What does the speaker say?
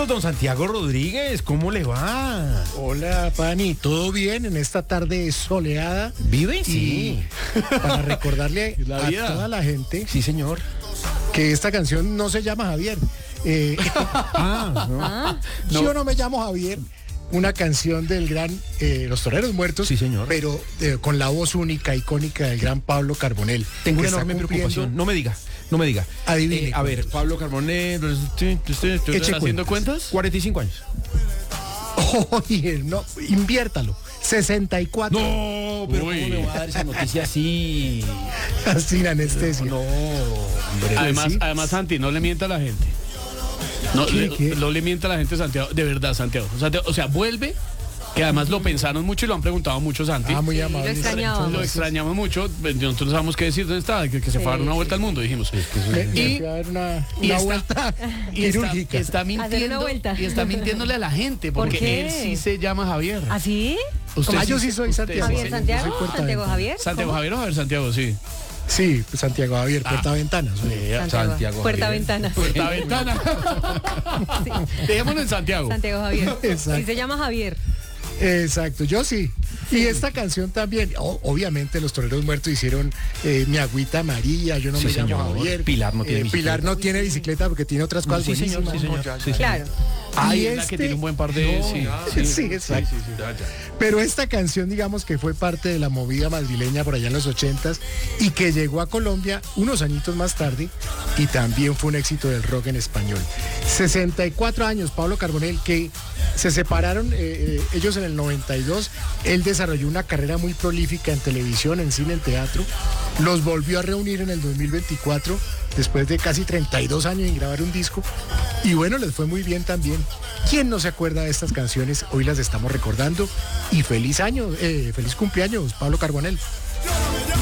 don Santiago Rodríguez, ¿cómo le va? Hola, Pani, ¿todo bien en esta tarde soleada? ¿Vive? Sí. Para recordarle La a vida. toda la gente Sí, señor. que esta canción no se llama Javier. Yo no me llamo Javier. Una canción del gran Los Toreros Muertos. Sí, señor. Pero con la voz única, icónica del gran Pablo Carbonell. Tengo una que está enorme cumpliendo- preocupación. No me diga. Adivine. A ver, Pablo Carbonell, ¿estás haciendo cuentas. cuentas? 45 años. Oye, no, inviértalo. 64. No, pero Uy. ¿cómo me va a dar esa noticia así? Sin anestesia. No, hombre. Además, sí. además, Santi, no le mienta a la gente. No, ¿Qué? no le mienta a la gente, Santiago. De verdad, Santiago. O sea, vuelve, que además lo pensaron mucho y lo han preguntado mucho, Santi. Ah, muy Sí, amable. lo extrañábamos. Lo extrañamos mucho. Nosotros no sabemos qué decir, ¿dónde está? Que se fue a dar una vuelta al mundo, dijimos. Me Y- fui a dar una y está- vuelta Y está quirúrgica. Hacer una mintiendo. vuelta. Y está mintiéndole a la gente, ¿Por porque qué? él sí se llama Javier. ¿Así? Usted Yo sí soy usted Santiago. sí Javier se- Santiago, soy Puerta Santiago Ventana. Javier. Santiago ¿Cómo? Javier o Javier Santiago, sí. Sí, Santiago Javier, Ah. Puerta Ventanas. Santiago Puerta Javier. Ventanas. Puerta ventana. Sí. Dejémoslo en Santiago. Santiago Javier. Exacto. Sí se llama Javier. Exacto, yo sí. Y esta canción también, obviamente los Toreros Muertos hicieron Mi Agüita María, yo no Sí, me llamo señor. Javier. Pilar no tiene Pilar bicicleta. no tiene bicicleta porque tiene otras cosas Sí, señor, buenísimas. sí, señor. Sí, Claro. Ay, Y es la que tiene un buen par de... Sí, exacto. Pero esta canción, digamos que fue parte de la movida madrileña por allá en los 80s y que llegó a Colombia unos añitos más tarde y también fue un éxito del rock en español. 64 años, Pablo Carbonell, que se separaron ellos en el 92. Él desarrolló una carrera muy prolífica en televisión, en cine, en teatro. Los volvió a reunir en el 2024 después de casi 32 años en grabar un disco. Y bueno, les fue muy bien también. ¿Quién no se acuerda de estas canciones? Hoy las estamos recordando. Y feliz año, feliz cumpleaños, Pablo Carbonell.